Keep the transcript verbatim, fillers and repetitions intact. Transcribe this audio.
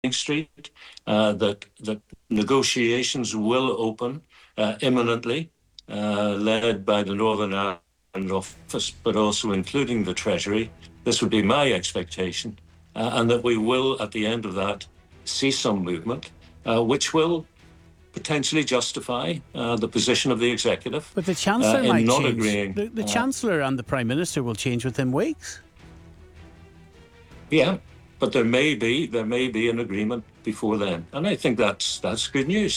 Street, uh, that that negotiations will open uh, imminently, uh, led by the Northern Ireland Office, but also including the Treasury. This would be my expectation, uh, and that we will, at the end of that, see some movement, uh, which will potentially justify uh, the position of the executive. But the Chancellor uh, in might not change. agreeing. The, the uh, Chancellor and the Prime Minister will change within weeks. Yeah, but there may be there may be an agreement before then, and I think that's that's good news.